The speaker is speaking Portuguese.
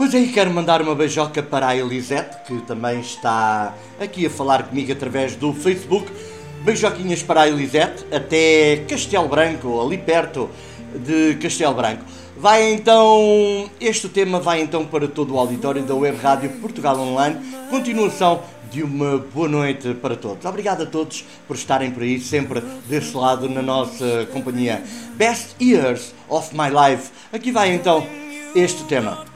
Pois aí quero mandar uma beijoca para a Elisete, que também está aqui a falar comigo através do Facebook. Beijoquinhas para a Elisete, até Castelo Branco, ali perto de Castelo Branco. Este tema vai então para todo o auditório da Web Rádio Portugal Online. Continuação de uma boa noite para todos. Obrigado a todos por estarem por aí, sempre desse lado na nossa companhia. Best Years of My Life. Aqui vai então este tema.